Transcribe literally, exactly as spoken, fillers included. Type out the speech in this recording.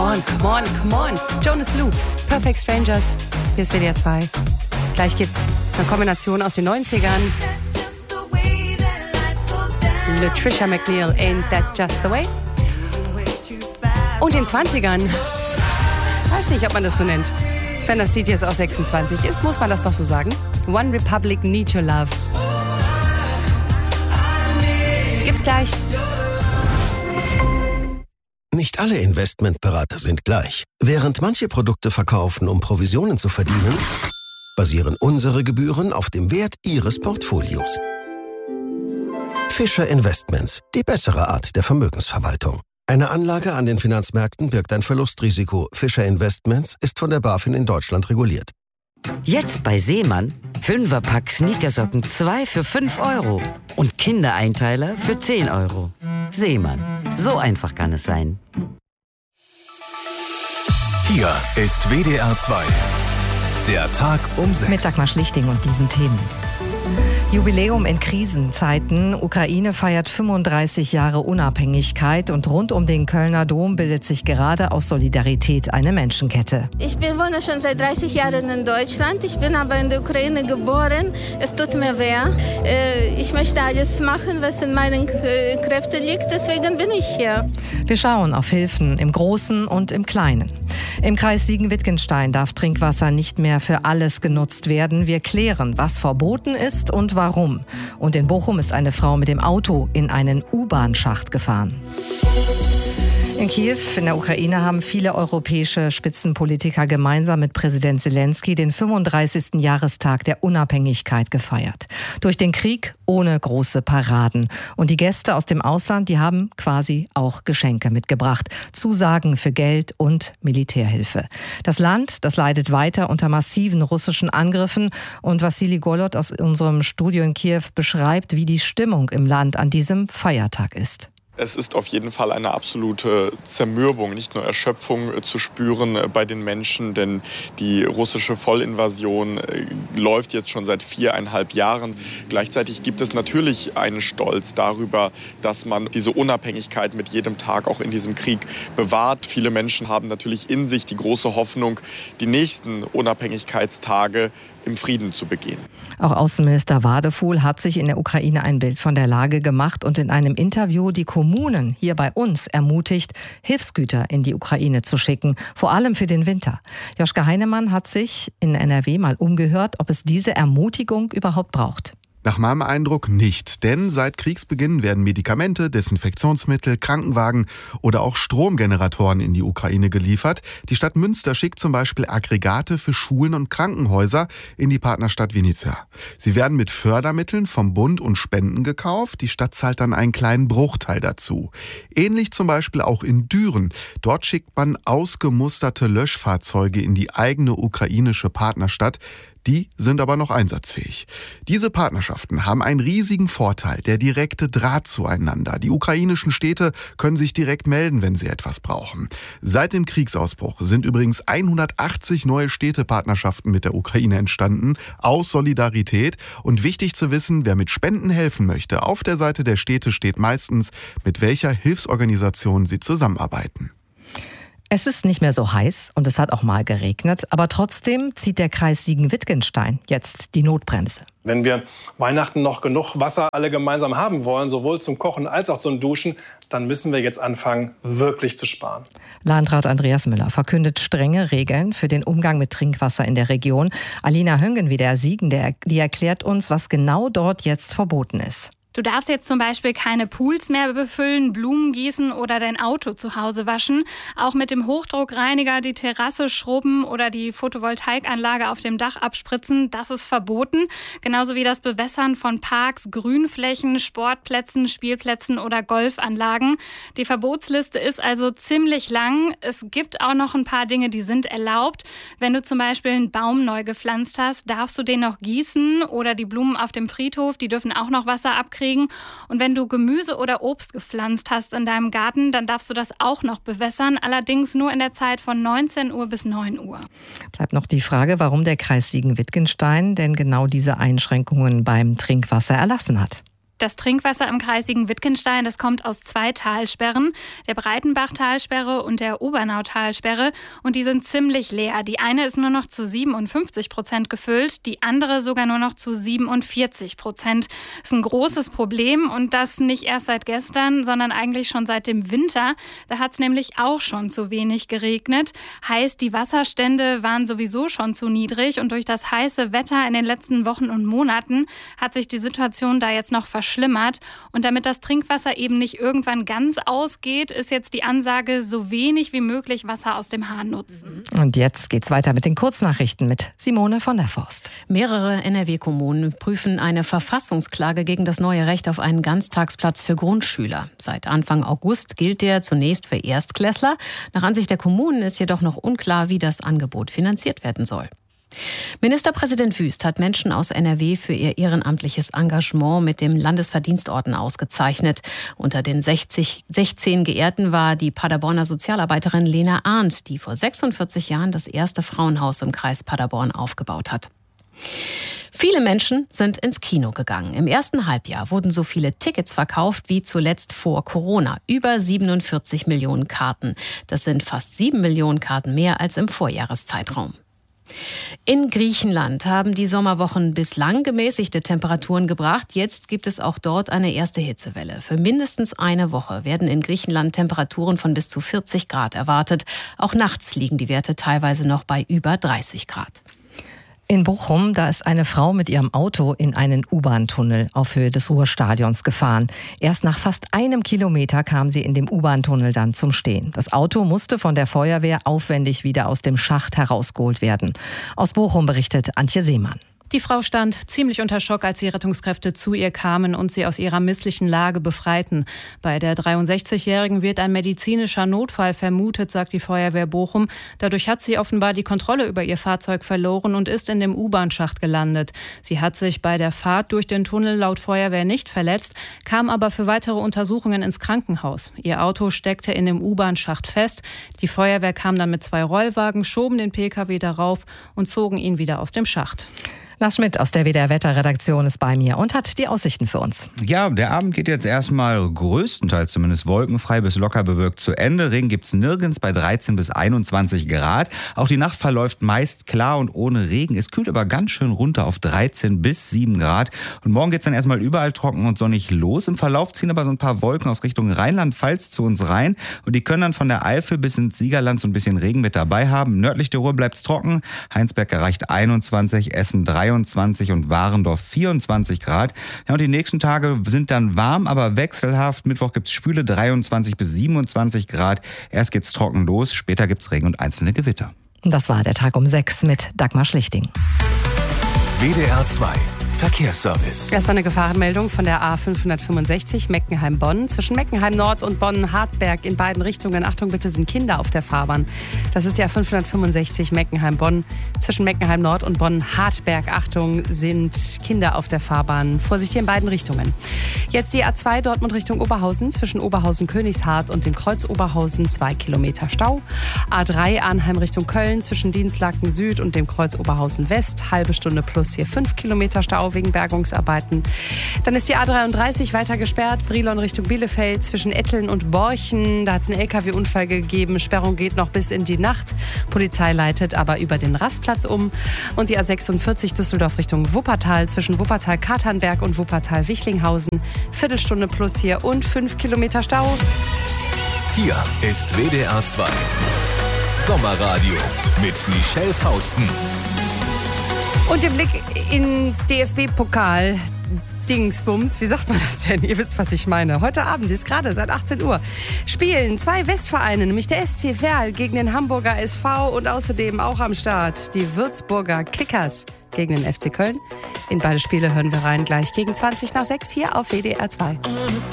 on, come on, come on. Jonas Blue, Perfect Strangers. Hier ist W D R zwei. Gleich gibt's eine Kombination aus den neunzigern. Latricia McNeil, Ain't That Just the Way? Und den zwanzigern. Weiß nicht, ob man das so nennt. Wenn das Lied jetzt auch sechsundzwanzig ist, muss man das doch so sagen. One Republic, Need Your Love. Gibt's gleich. Nicht alle Investmentberater sind gleich. Während manche Produkte verkaufen, um Provisionen zu verdienen, basieren unsere Gebühren auf dem Wert Ihres Portfolios. Fischer Investments, die bessere Art der Vermögensverwaltung. Eine Anlage an den Finanzmärkten birgt ein Verlustrisiko. Fischer Investments ist von der BaFin in Deutschland reguliert. Jetzt bei Seemann. Fünferpack Sneakersocken zwei für fünf Euro. Und Kindereinteiler für zehn Euro. Seemann. So einfach kann es sein. Hier ist W D R zwei. Der Tag um sechs. Mit Dagmar Schlichting und diesen Themen. Jubiläum in Krisenzeiten. Ukraine feiert fünfunddreißig Jahre Unabhängigkeit und rund um den Kölner Dom bildet sich gerade aus Solidarität eine Menschenkette. Ich bin, wohne schon seit dreißig Jahren in Deutschland. Ich bin aber in der Ukraine geboren. Es tut mir weh. Ich möchte alles machen, was in meinen Kräften liegt. Deswegen bin ich hier. Wir schauen auf Hilfen im Großen und im Kleinen. Im Kreis Siegen-Wittgenstein darf Trinkwasser nicht mehr für alles genutzt werden. Wir klären, was verboten ist und warum. Und in Bochum ist eine Frau mit dem Auto in einen U-Bahn-Schacht gefahren. In Kiew, in der Ukraine, haben viele europäische Spitzenpolitiker gemeinsam mit Präsident Zelensky den fünfunddreißigsten Jahrestag der Unabhängigkeit gefeiert. Durch den Krieg ohne große Paraden. Und die Gäste aus dem Ausland, die haben quasi auch Geschenke mitgebracht. Zusagen für Geld und Militärhilfe. Das Land, das leidet weiter unter massiven russischen Angriffen. Und Wassili Golod aus unserem Studio in Kiew beschreibt, wie die Stimmung im Land an diesem Feiertag ist. Es ist auf jeden Fall eine absolute Zermürbung, nicht nur Erschöpfung zu spüren bei den Menschen, denn die russische Vollinvasion läuft jetzt schon seit viereinhalb Jahren. Gleichzeitig gibt es natürlich einen Stolz darüber, dass man diese Unabhängigkeit mit jedem Tag auch in diesem Krieg bewahrt. Viele Menschen haben natürlich in sich die große Hoffnung, die nächsten Unabhängigkeitstage im Frieden zu begehen. Auch Außenminister Wadefuhl hat sich in der Ukraine ein Bild von der Lage gemacht und in einem Interview die Kommunen hier bei uns ermutigt, Hilfsgüter in die Ukraine zu schicken, vor allem für den Winter. Joschka Heinemann hat sich in N R W mal umgehört, ob es diese Ermutigung überhaupt braucht. Nach meinem Eindruck nicht, denn seit Kriegsbeginn werden Medikamente, Desinfektionsmittel, Krankenwagen oder auch Stromgeneratoren in die Ukraine geliefert. Die Stadt Münster schickt zum Beispiel Aggregate für Schulen und Krankenhäuser in die Partnerstadt Vinica. Sie werden mit Fördermitteln vom Bund und Spenden gekauft. Die Stadt zahlt dann einen kleinen Bruchteil dazu. Ähnlich zum Beispiel auch in Düren. Dort schickt man ausgemusterte Löschfahrzeuge in die eigene ukrainische Partnerstadt. Die sind aber noch einsatzfähig. Diese Partnerschaften haben einen riesigen Vorteil, der direkte Draht zueinander. Die ukrainischen Städte können sich direkt melden, wenn sie etwas brauchen. Seit dem Kriegsausbruch sind übrigens hundertachtzig neue Städtepartnerschaften mit der Ukraine entstanden, aus Solidarität. Und wichtig zu wissen, wer mit Spenden helfen möchte, auf der Seite der Städte steht meistens, mit welcher Hilfsorganisation sie zusammenarbeiten. Es ist nicht mehr so heiß und es hat auch mal geregnet, aber trotzdem zieht der Kreis Siegen-Wittgenstein jetzt die Notbremse. Wenn wir Weihnachten noch genug Wasser alle gemeinsam haben wollen, sowohl zum Kochen als auch zum Duschen, dann müssen wir jetzt anfangen, wirklich zu sparen. Landrat Andreas Müller verkündet strenge Regeln für den Umgang mit Trinkwasser in der Region. Alina Höngen wie der Siegen, der, die erklärt uns, was genau dort jetzt verboten ist. Du darfst jetzt zum Beispiel keine Pools mehr befüllen, Blumen gießen oder dein Auto zu Hause waschen. Auch mit dem Hochdruckreiniger die Terrasse schrubben oder die Photovoltaikanlage auf dem Dach abspritzen, das ist verboten. Genauso wie das Bewässern von Parks, Grünflächen, Sportplätzen, Spielplätzen oder Golfanlagen. Die Verbotsliste ist also ziemlich lang. Es gibt auch noch ein paar Dinge, die sind erlaubt. Wenn du zum Beispiel einen Baum neu gepflanzt hast, darfst du den noch gießen oder die Blumen auf dem Friedhof, die dürfen auch noch Wasser abkriegen. Und wenn du Gemüse oder Obst gepflanzt hast in deinem Garten, dann darfst du das auch noch bewässern, allerdings nur in der Zeit von neunzehn Uhr bis neun Uhr. Bleibt noch die Frage, warum der Kreis Siegen-Wittgenstein denn genau diese Einschränkungen beim Trinkwasser erlassen hat. Das Trinkwasser im kreisigen Wittgenstein, das kommt aus zwei Talsperren, der Breitenbach-Talsperre und der Obernau-Talsperre. Und die sind ziemlich leer. Die eine ist nur noch zu siebenundfünfzig Prozent gefüllt, die andere sogar nur noch zu siebenundvierzig Prozent. Das ist ein großes Problem und das nicht erst seit gestern, sondern eigentlich schon seit dem Winter. Da hat es nämlich auch schon zu wenig geregnet. Heißt, die Wasserstände waren sowieso schon zu niedrig und durch das heiße Wetter in den letzten Wochen und Monaten hat sich die Situation da jetzt noch verschlimmert. Schlimmert. Und damit das Trinkwasser eben nicht irgendwann ganz ausgeht, ist jetzt die Ansage, so wenig wie möglich Wasser aus dem Hahn nutzen. Und jetzt geht's weiter mit den Kurznachrichten mit Simone von der Forst. Mehrere N R W-Kommunen prüfen eine Verfassungsklage gegen das neue Recht auf einen Ganztagsplatz für Grundschüler. Seit Anfang August gilt der zunächst für Erstklässler. Nach Ansicht der Kommunen ist jedoch noch unklar, wie das Angebot finanziert werden soll. Ministerpräsident Wüst hat Menschen aus N R W für ihr ehrenamtliches Engagement mit dem Landesverdienstorden ausgezeichnet. Unter den sechzig, sechzehn Geehrten war die Paderborner Sozialarbeiterin Lena Arndt, die vor sechsundvierzig Jahren das erste Frauenhaus im Kreis Paderborn aufgebaut hat. Viele Menschen sind ins Kino gegangen. Im ersten Halbjahr wurden so viele Tickets verkauft wie zuletzt vor Corona. Über siebenundvierzig Millionen Karten. Das sind fast sieben Millionen Karten mehr als im Vorjahreszeitraum. In Griechenland haben die Sommerwochen bislang gemäßigte Temperaturen gebracht. Jetzt gibt es auch dort eine erste Hitzewelle. Für mindestens eine Woche werden in Griechenland Temperaturen von bis zu vierzig Grad erwartet. Auch nachts liegen die Werte teilweise noch bei über dreißig Grad. In Bochum, da ist eine Frau mit ihrem Auto in einen U-Bahn-Tunnel auf Höhe des Ruhrstadions gefahren. Erst nach fast einem Kilometer kam sie in dem U-Bahn-Tunnel dann zum Stehen. Das Auto musste von der Feuerwehr aufwendig wieder aus dem Schacht herausgeholt werden. Aus Bochum berichtet Antje Seemann. Die Frau stand ziemlich unter Schock, als die Rettungskräfte zu ihr kamen und sie aus ihrer misslichen Lage befreiten. Bei der dreiundsechzigjährigen wird ein medizinischer Notfall vermutet, sagt die Feuerwehr Bochum. Dadurch hat sie offenbar die Kontrolle über ihr Fahrzeug verloren und ist in dem U-Bahn-Schacht gelandet. Sie hat sich bei der Fahrt durch den Tunnel laut Feuerwehr nicht verletzt, kam aber für weitere Untersuchungen ins Krankenhaus. Ihr Auto steckte in dem U-Bahn-Schacht fest. Die Feuerwehr kam dann mit zwei Rollwagen, schoben den P K W darauf und zogen ihn wieder aus dem Schacht. Lars Schmidt aus der W D R-Wetterredaktion ist bei mir und hat die Aussichten für uns. Ja, der Abend geht jetzt erstmal größtenteils zumindest wolkenfrei bis locker bewölkt zu Ende. Regen gibt's nirgends bei dreizehn bis einundzwanzig Grad. Auch die Nacht verläuft meist klar und ohne Regen. Es kühlt aber ganz schön runter auf dreizehn bis sieben Grad. Und morgen geht's dann erstmal überall trocken und sonnig los. Im Verlauf ziehen aber so ein paar Wolken aus Richtung Rheinland-Pfalz zu uns rein. Und die können dann von der Eifel bis ins Siegerland so ein bisschen Regen mit dabei haben. Nördlich der Ruhr bleibt's trocken. Heinsberg erreicht einundzwanzig, Essen dreiundzwanzig und Warendorf vierundzwanzig Grad. Ja, und die nächsten Tage sind dann warm, aber wechselhaft. Mittwoch gibt's schwüle dreiundzwanzig bis siebenundzwanzig Grad. Erst geht's trocken los, später gibt's Regen und einzelne Gewitter. Das war der Tag um sechs mit Dagmar Schlichting. W D R zwei Verkehrsservice. Erstmal eine Gefahrenmeldung von der A fünfhundertfünfundsechzig Meckenheim-Bonn. Zwischen Meckenheim-Nord und Bonn-Hartberg in beiden Richtungen. Achtung, bitte, sind Kinder auf der Fahrbahn. Das ist die A fünfhundertfünfundsechzig Meckenheim-Bonn. Zwischen Meckenheim-Nord und Bonn-Hartberg, Achtung, sind Kinder auf der Fahrbahn. Vorsicht hier in beiden Richtungen. Jetzt die A zwei Dortmund Richtung Oberhausen. Zwischen Oberhausen-Königshardt und dem Kreuz Oberhausen zwei Kilometer Stau. A drei Arnheim Richtung Köln. Zwischen Dienstlaken Süd und dem Kreuz Oberhausen West. Halbe Stunde plus hier fünf Kilometer Stau wegen Bergungsarbeiten. Dann ist die A dreiunddreißig weiter gesperrt, Brilon Richtung Bielefeld zwischen Etteln und Borchen. Da hat es einen L K W-Unfall gegeben. Sperrung geht noch bis in die Nacht. Polizei leitet aber über den Rastplatz um. Und die A sechsundvierzig Düsseldorf Richtung Wuppertal zwischen Wuppertal-Katernberg und Wuppertal-Wichlinghausen. Viertelstunde plus hier und fünf Kilometer Stau. Hier ist W D R zwei Sommerradio mit Michelle Fausten. Und der Blick ins D F B-Pokal. Dingsbums, wie sagt man das denn? Ihr wisst, was ich meine. Heute Abend ist gerade seit achtzehn Uhr. Spielen zwei Westvereine, nämlich der S C Verl gegen den Hamburger S V und außerdem auch am Start die Würzburger Kickers gegen den F C Köln. In beide Spiele hören wir rein gleich gegen zwanzig nach sechs hier auf W D R zwei.